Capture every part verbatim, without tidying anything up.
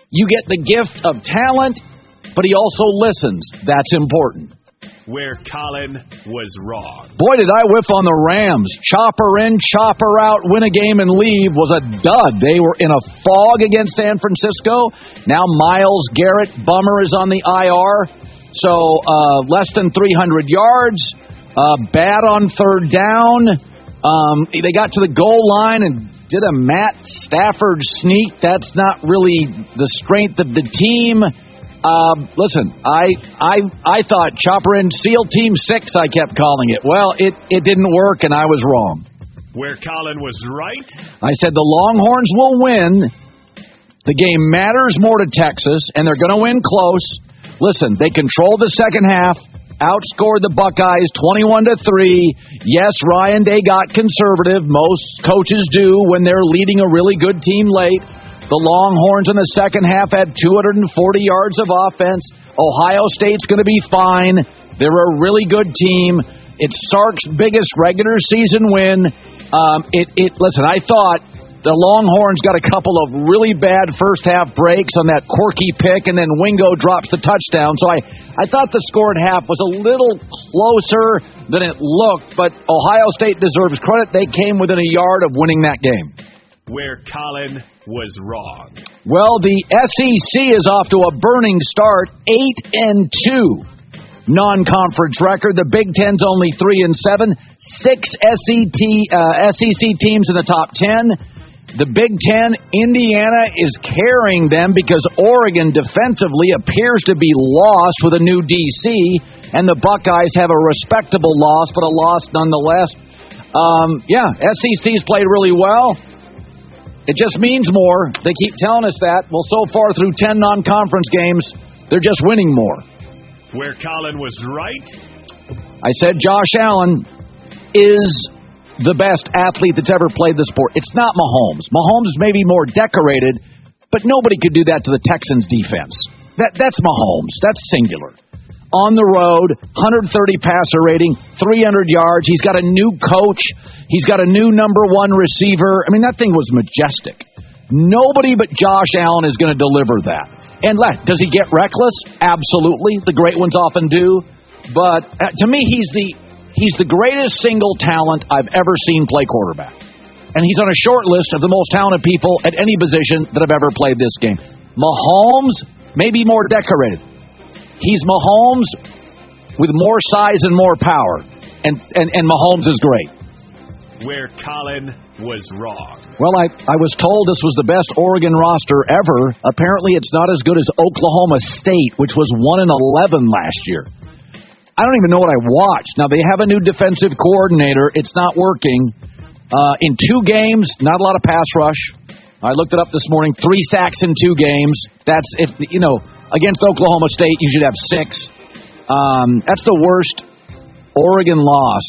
You get the gift of talent, but he also listens. That's important. Where Colin was wrong. Boy, did I whiff on the Rams. Chopper in, chopper out, win a game and leave was a dud. They were in a fog against San Francisco. Now Myles Garrett, bummer, is on the I R. So uh, less than three hundred yards. Uh, bad on third down. Um, they got to the goal line and did a Matt Stafford sneak. That's not really the strength of the team. Um, listen, I I I thought Chopper in SEAL Team six, I kept calling it. Well, it, it didn't work, and I was wrong. Where Colin was right? I said the Longhorns will win. The game matters more to Texas, and they're going to win close. Listen, they controlled the second half, outscored the Buckeyes twenty-one to three. Yes, Ryan Day got conservative. Most coaches do when they're leading a really good team late. The Longhorns in the second half had two hundred forty yards of offense. Ohio State's going to be fine. They're a really good team. It's Sark's biggest regular season win. Um, it, it. Listen, I thought the Longhorns got a couple of really bad first-half breaks on that quirky pick, and then Wingo drops the touchdown. So I, I thought the score at half was a little closer than it looked, but Ohio State deserves credit. They came within a yard of winning that game. Where Colin was wrong. Well, the S E C is off to a burning start, eight and two non-conference record. The Big Ten's only three and seven. Six S E C teams in the top ten. The Big Ten, Indiana is carrying them because Oregon defensively appears to be lost with a new D C, and the Buckeyes have a respectable loss, but a loss nonetheless. Um, yeah, S E C's played really well. It just means more. They keep telling us that. Well, so far through ten non-conference games, they're just winning more. Where Colin was right? I said Josh Allen is the best athlete that's ever played the sport. It's not Mahomes. Mahomes is maybe more decorated, but nobody could do that to the Texans' defense. That That's Mahomes. That's singular. On the road, one hundred thirty passer rating, three hundred yards. He's got a new coach. He's got a new number one receiver. I mean, that thing was majestic. Nobody but Josh Allen is going to deliver that. And does he get reckless? Absolutely. The great ones often do. But uh, to me, he's the he's the greatest single talent I've ever seen play quarterback. And he's on a short list of the most talented people at any position that have ever played this game. Mahomes, maybe more decorated. He's Mahomes with more size and more power. And, and, and Mahomes is great. Where Colin was wrong. Well, I, I was told this was the best Oregon roster ever. Apparently, it's not as good as Oklahoma State, which was one and eleven last year. I don't even know what I watched. Now, they have a new defensive coordinator. It's not working. Uh, in two games, not a lot of pass rush. I looked it up this morning. Three sacks in two games. That's, if you know, against Oklahoma State, you should have six. Um, that's the worst Oregon loss.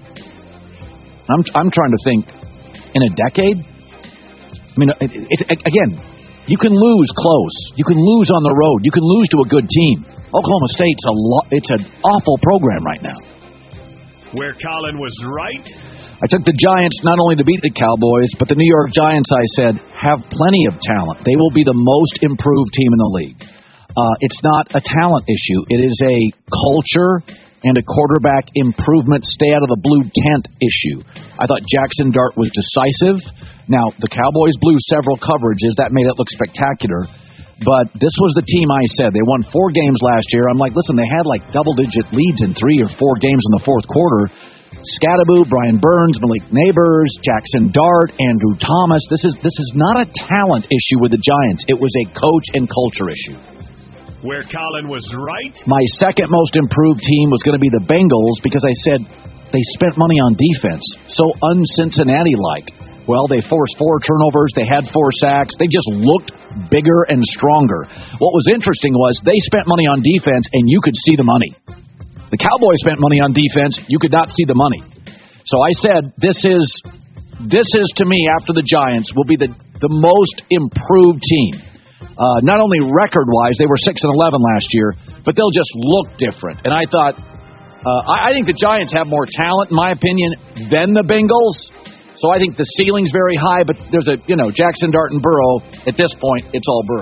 I'm I'm trying to think. In a decade? I mean, it, it, it, again, you can lose close. You can lose on the road. You can lose to a good team. Oklahoma State's a lo- it's an awful program right now. Where Colin was right? I took the Giants not only to beat the Cowboys, but the New York Giants, I said, have plenty of talent. They will be the most improved team in the league. Uh, it's not a talent issue. It is a culture and a quarterback improvement, stay out of the blue tent issue. I thought Jackson Dart was decisive. Now, the Cowboys blew several coverages. That made it look spectacular. But this was the team I said. They won four games last year. I'm like, listen, they had like double-digit leads in three or four games in the fourth quarter. Scattaboo, Brian Burns, Malik Neighbors, Jackson Dart, Andrew Thomas. This is this is not a talent issue with the Giants. It was a coach and culture issue. Where Colin was right? My second most improved team was going to be the Bengals because I said they spent money on defense. So un-Cincinnati-like. Well, they forced four turnovers. They had four sacks. They just looked bigger and stronger. What was interesting was they spent money on defense, and you could see the money. The Cowboys spent money on defense. You could not see the money. So I said this is, this is to me, after the Giants, will be the, the most improved team. Uh, not only record-wise, they were six and eleven last year, but they'll just look different. And I thought, uh, I, I think the Giants have more talent, in my opinion, than the Bengals. So I think the ceiling's very high, but there's a, you know, Jackson Dart and Burrow. At this point, it's all Burrow.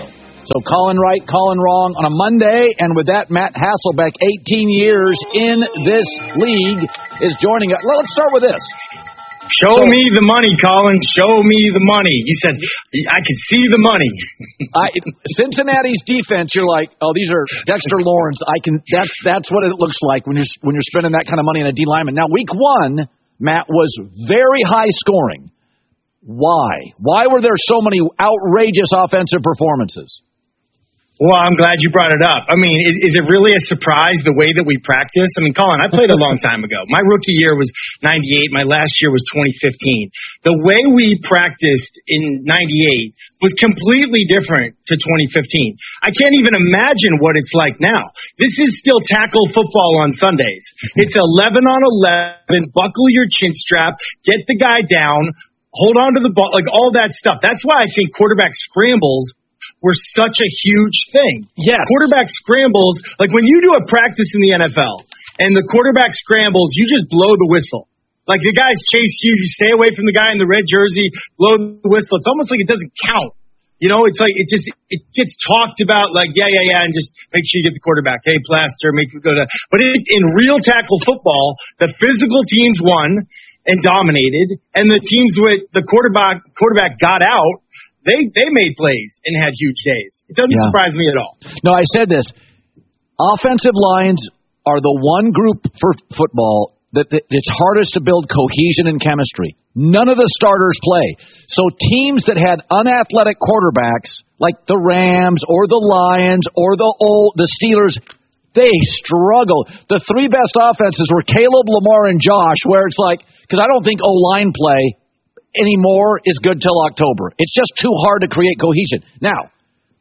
So Colin right, Colin wrong on a Monday. And with that, Matt Hasselbeck, eighteen years in this league, is joining us. Well, let's start with this. Show so, me the money, Colin. Show me the money. You said, I can see the money. I, Cincinnati's defense, you're like, oh, these are Dexter Lawrence. I can. That's that's what it looks like when you're when you're spending that kind of money on a D lineman. Now, week one, Matt, was very high scoring. Why? Why were there so many outrageous offensive performances? Well, I'm glad you brought it up. I mean, is, is it really a surprise the way that we practice? I mean, Colin, I played a long time ago. My rookie year was ninety-eight. My last year was twenty fifteen. The way we practiced in ninety-eight was completely different to twenty fifteen. I can't even imagine what it's like now. This is still tackle football on Sundays. It's eleven on eleven, buckle your chin strap, get the guy down, hold on to the ball, like all that stuff. That's why I think quarterback scrambles were such a huge thing. Yes. Quarterback scrambles, like when you do a practice in the N F L and the quarterback scrambles, you just blow the whistle. Like the guys chase you, you stay away from the guy in the red jersey, blow the whistle. It's almost like it doesn't count. You know, it's like, it just, it gets talked about like, yeah, yeah, yeah, and just make sure you get the quarterback. Hey, plaster, make it go to, but it, in real tackle football, the physical teams won and dominated, and the teams with the quarterback, quarterback got out, They they made plays and had huge days. It doesn't yeah. surprise me at all. No, I said this. Offensive lines are the one group for football that, that it's hardest to build cohesion and chemistry. None of the starters play. So teams that had unathletic quarterbacks, like the Rams or the Lions or the old the Steelers, they struggle. The three best offenses were Caleb, Lamar, and Josh, where it's like, because I don't think O-line play anymore is good till October. It's just too hard to create cohesion. Now,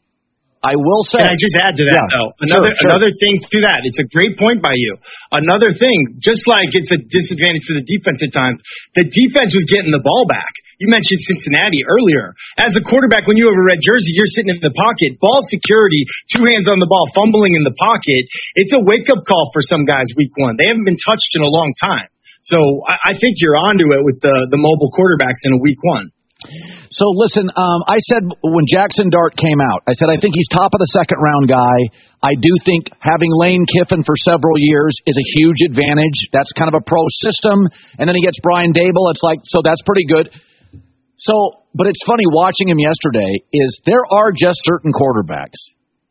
I will say... Can I just add to that, yeah, though? Another, sure, sure. another thing to that. It's a great point by you. Another thing, just like it's a disadvantage for the defense at times, the defense was getting the ball back. You mentioned Cincinnati earlier. As a quarterback, when you have a red jersey, you're sitting in the pocket. Ball security, two hands on the ball, fumbling in the pocket. It's a wake-up call for some guys week one. They haven't been touched in a long time. So I, I think you're onto it with the, the mobile quarterbacks in a week one. So listen, um, I said when Jackson Dart came out, I said I think he's top of the second round guy. I do think having Lane Kiffin for several years is a huge advantage. That's kind of a pro system. And then he gets Brian Dable. It's like, so that's pretty good. So, but it's funny watching him yesterday is there are just certain quarterbacks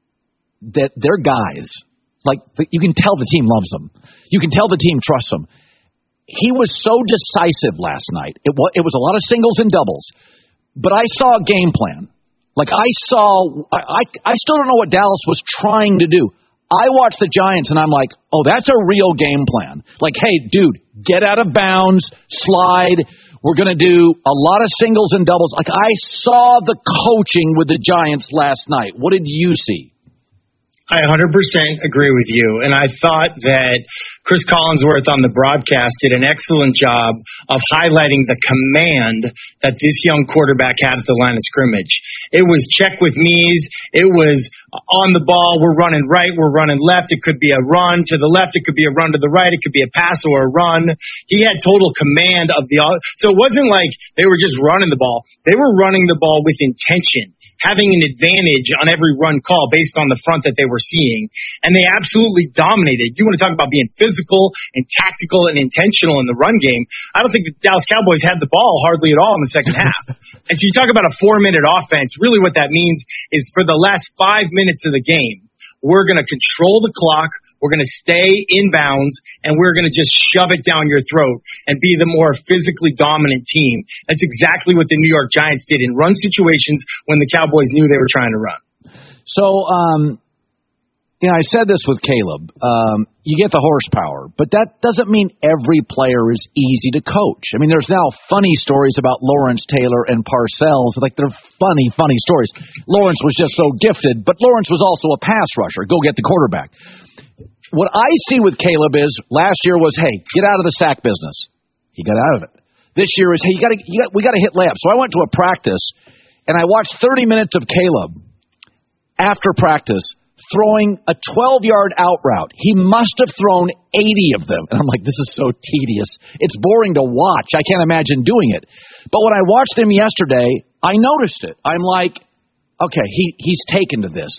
that they're guys. Like you can tell the team loves them. You can tell the team trusts them. He was so decisive last night. It was, it was a lot of singles and doubles. But I saw a game plan. Like, I saw – I I still don't know what Dallas was trying to do. I watched the Giants, and I'm like, oh, that's a real game plan. Like, hey, dude, get out of bounds, slide. We're going to do a lot of singles and doubles. Like, I saw the coaching with the Giants last night. What did you see? I one hundred percent agree with you, and I thought that Chris Collinsworth on the broadcast did an excellent job of highlighting the command that this young quarterback had at the line of scrimmage. It was check with knees. It was on the ball. We're running right. We're running left. It could be a run to the left. It could be a run to the right. It could be a pass or a run. He had total command of the – so it wasn't like they were just running the ball. They were running the ball with intention, having an advantage on every run call based on the front that they were seeing. And they absolutely dominated. You want to talk about being physical and tactical and intentional in the run game. I don't think the Dallas Cowboys had the ball hardly at all in the second half. And so you talk about a four-minute offense. Really what that means is for the last five minutes of the game, we're going to control the clock. We're going to stay in bounds, and we're going to just shove it down your throat and be the more physically dominant team. That's exactly what the New York Giants did in run situations when the Cowboys knew they were trying to run. So, um, you know, I said this with Caleb. Um, you get the horsepower, but that doesn't mean every player is easy to coach. I mean, there's now funny stories about Lawrence Taylor and Parcells. Like, they're funny, funny stories. Lawrence was just so gifted, but Lawrence was also a pass rusher. Go get the quarterback. What I see with Caleb is last year was, hey, get out of the sack business. He got out of it. This year is, hey, you gotta, you got, we got to hit layups. So I went to a practice, and I watched thirty minutes of Caleb after practice throwing a twelve-yard out route. He must have thrown eighty of them. And I'm like, this is so tedious. It's boring to watch. I can't imagine doing it. But when I watched him yesterday, I noticed it. I'm like, okay, he he's taken to this.